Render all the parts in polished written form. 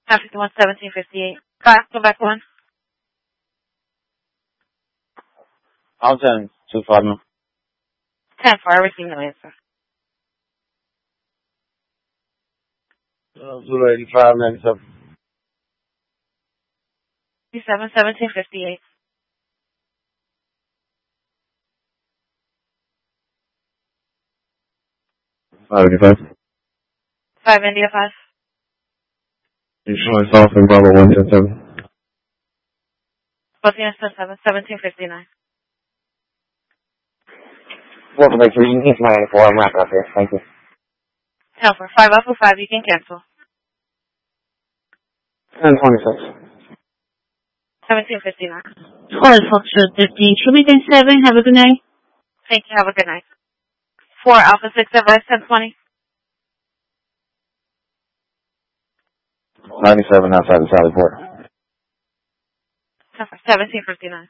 51 1758. 5, Quebec 1. I'll send 2-5. 10 4, I received no answer. 085 97. 57 1758. 585. 5 India 5. You showing South and Bravo 110-7. Both units 7 1759. Welcome back to Region East 94. I'm wrapping up here. Thank you. 10 4, 5 Alpha 5, you can cancel. 1026. 1759. Hold Foxtrot 13, Truby 10-7, have a good night. Thank you, have a good night. 4 Alpha 6 advice 1020. 97 outside of Sallyport. 10 4, 1759.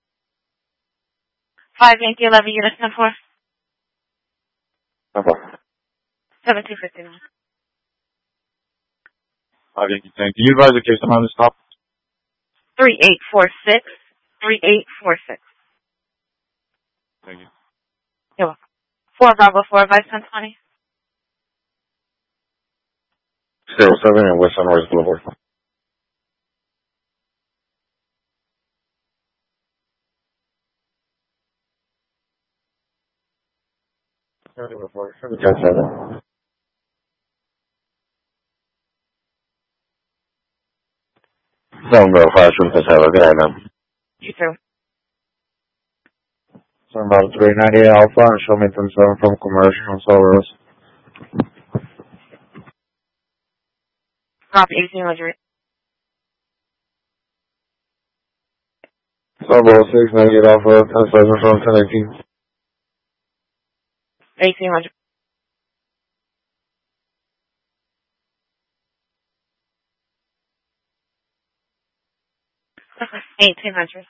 5 Yankee 11 units 10 4. No problem. 1759. 5 Yankee Tank. Can you advise the case on this stop? 3846. 3846. Thank you. You're welcome. 4 Bravo 4 advice 1020. 07 and West Sunrise Boulevard. 10-7. 7 Bravo 5, Truby 10-7. Good night, man. You too. 7 Bravo 398 Alpha and show me 10-7 from commercial on Solar. Copy 1800. 7 Bravo 698 Alpha 10-7 from 1018. 1800. 1800.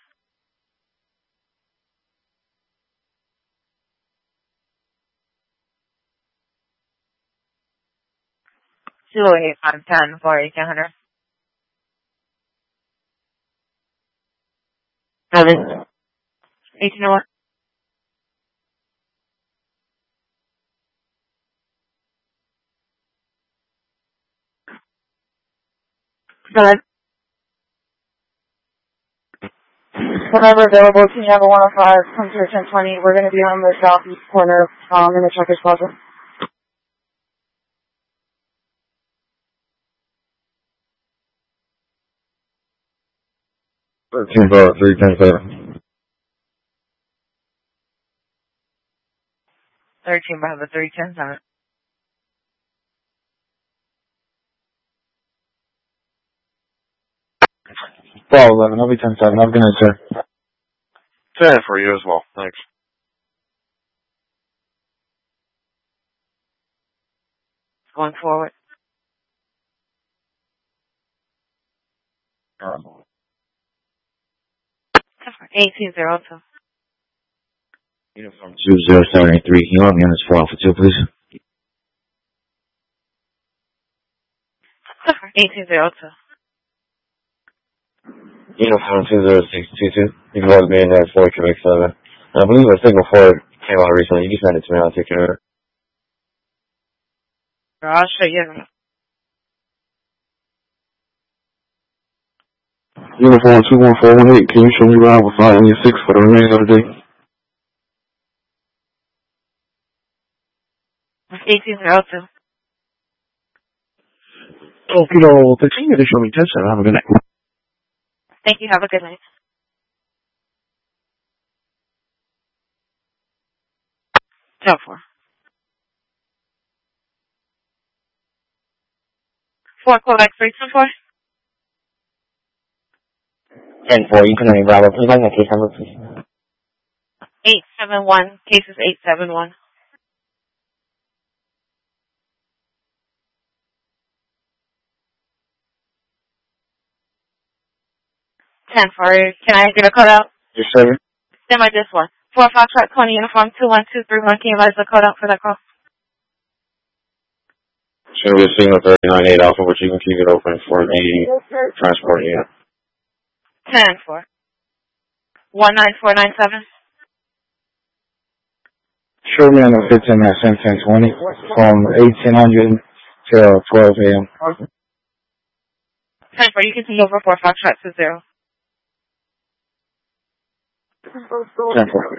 208 510 for 1800. 1801. 7. Whenever available, can you have a 105 come through 1020? We're going to be on the southeast corner in the Truckers Plaza. 13 Bravo 310-7. 13 Bravo 310. 12-11. I'll be 10-7. Have a good night, sir. 10 for you as well. Thanks. Going forward. 1802. Uniform 20783. Can you let me on this 4 Alpha 2, please? 1802. Uniform 20622. You can log me in there 4 Quebec 7. I believe a signal 4 came out recently. You can send it to me. I'll take care of it. I'll show you. Uniform 21418. Can you show me around with 5 for the remainder of the day? 1802. Okay, no, continue to show me 10-7. Have a good night. Thank you. Have a good night. Go for 4 Quebec 324. 10-4. You can only Bravo. Can you find that case number, please? 871. Case is 871. Can I get a code out? Yes, sir. Stand by this one. 4 Foxtrot 20 uniform 21231. Can you advise the code out for that call? It's going to be a signal 39.8 Alpha, which you can keep it open for the transport unit. 10-4. 19497. Show me on the 15 at 1020 from 1800 to 12 a.m. 10-4, you can take over 4 Foxtrot to 0. 10-4.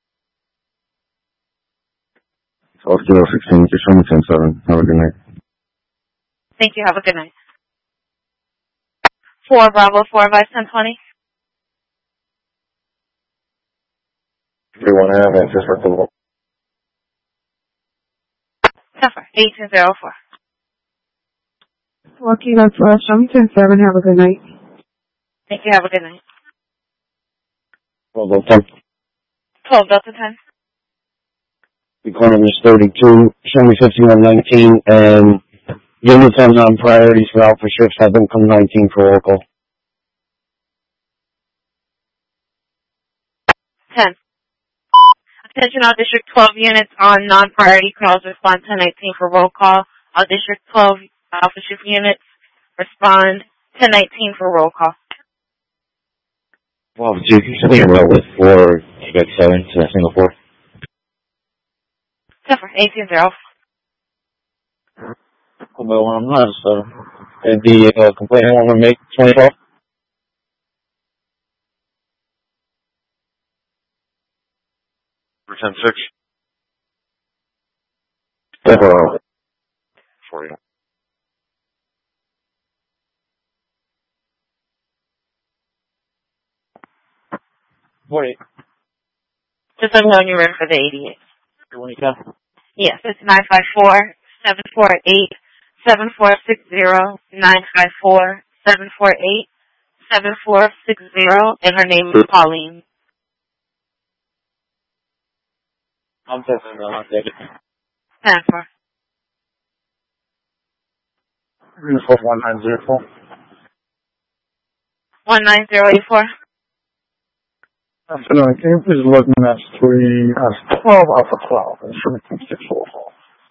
Kilo 16, you can show me 10-7. Have a good night. Thank you, have a good night. 4 Bravo 4 by 1020. 3-1.5, and just for the 10-4, 1804. Lucky, that's us. Show me 10-7. Have a good night. Thank you, have a good night. 12 Delta 12 Delta 10. Economist 32, show me 5119, and give me times on priorities for Alpha shifts. Have them come 19 for local. 10. Attention all District 12 units on non-priority calls. Respond 1019 for roll call. All District 12 Alpha shift units respond 1019 for roll call. Well, you can still enroll with 4 Quebec 7 to Singapore. 10-4, 1804. But when I'm not, so the complaint I want to make 2012. For 10-6. For you. Wait. Just let me know when you're ready for the 88. When you can. Yes, it's 954-748-7460, 954-748-7460, and her name is Pauline. I'm taking I'll take it. 10-4. Uniform 1904. 19084. Afternoon, can you please look me at 12 Alpha 12 and show me 644.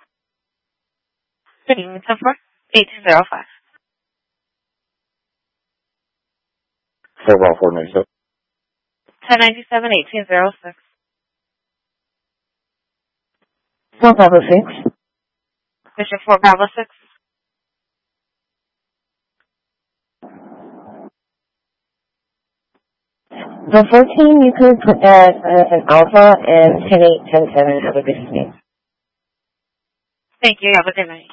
Good evening, 10-4. 1805. 4 Bravo 497. 1097, 1806. 4 Bravo 6. Bishop 4 Bravo 6. The 14 you could put as an Alpha and 10-8, 10-7. Have a good evening. Thank you, have a good night.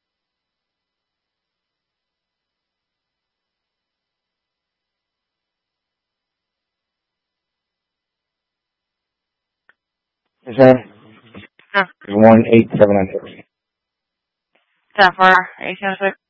Is that 18796. 18796? 10-4, 1806.